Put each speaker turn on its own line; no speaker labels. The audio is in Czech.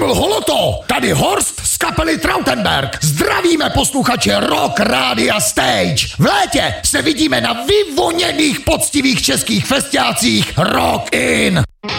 byl holoto, tady Horst z kapely Trautenberg. Zdravíme posluchače Rock Rádia Stage. V létě se vidíme na vyvoněných poctivých českých festiácích Rock In.